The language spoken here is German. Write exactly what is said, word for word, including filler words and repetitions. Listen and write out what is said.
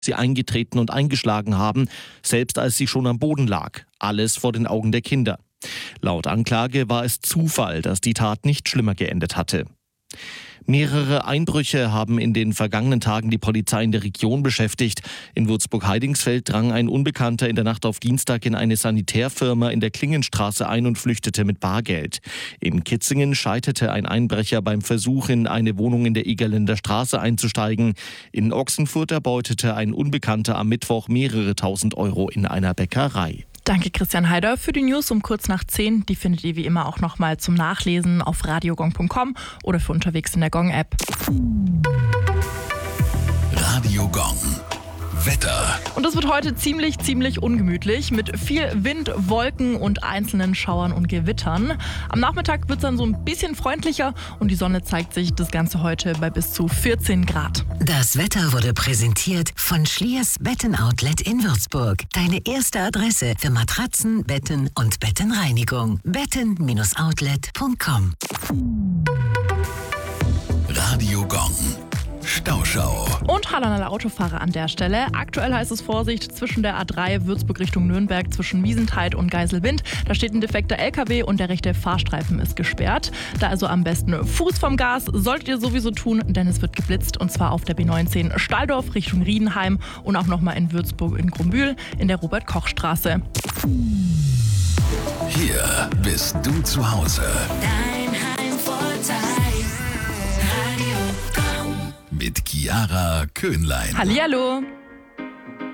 sie eingetreten und eingeschlagen haben, selbst als sie schon am Boden lag. Alles vor den Augen der Kinder. Laut Anklage war es Zufall, dass die Tat nicht schlimmer geendet hatte. Mehrere Einbrüche haben in den vergangenen Tagen die Polizei in der Region beschäftigt. In Würzburg-Heidingsfeld drang ein Unbekannter in der Nacht auf Dienstag in eine Sanitärfirma in der Klingenstraße ein und flüchtete mit Bargeld. In Kitzingen scheiterte ein Einbrecher beim Versuch, in eine Wohnung in der Egerländer Straße einzusteigen. In Ochsenfurt erbeutete ein Unbekannter am Mittwoch mehrere tausend Euro in einer Bäckerei. Danke Christian Heider für die News um kurz nach zehn. Die findet ihr wie immer auch nochmal zum Nachlesen auf radiogong punkt com oder für unterwegs in der Gong-App. Radio Gong. Wetter. Und es wird heute ziemlich, ziemlich ungemütlich mit viel Wind, Wolken und einzelnen Schauern und Gewittern. Am Nachmittag wird es dann so ein bisschen freundlicher und die Sonne zeigt sich das Ganze heute bei bis zu vierzehn Grad. Das Wetter wurde präsentiert von Schliers Betten-Outlet in Würzburg. Deine erste Adresse für Matratzen, Betten und Bettenreinigung. betten Bindestrich outlet punkt com. Radio Gong. Stauschau. Und hallo an alle Autofahrer an der Stelle. Aktuell heißt es Vorsicht zwischen der A drei Würzburg Richtung Nürnberg zwischen Wiesentheid und Geiselwind. Da steht ein defekter L K W und der rechte Fahrstreifen ist gesperrt. Da also am besten Fuß vom Gas solltet ihr sowieso tun, denn es wird geblitzt und zwar auf der B neunzehn Stalldorf Richtung Riedenheim und auch nochmal in Würzburg in Grumbühl in der Robert-Koch-Straße. Hier bist du zu Hause. Dein Heimvorteil. Radio Gong. Mit Chiara Köhnlein. Hallihallo!